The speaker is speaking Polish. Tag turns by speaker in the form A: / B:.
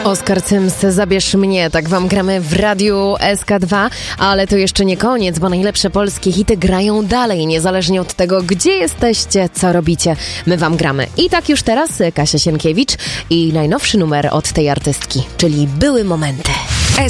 A: Oskar Cyms, Zabierz mnie, tak wam gramy w Radiu SK2, ale to jeszcze nie koniec, bo najlepsze polskie hity grają dalej, niezależnie od tego, gdzie jesteście, co robicie, my wam gramy. I tak już teraz Kasia Sienkiewicz i najnowszy numer od tej artystki, czyli Były momenty.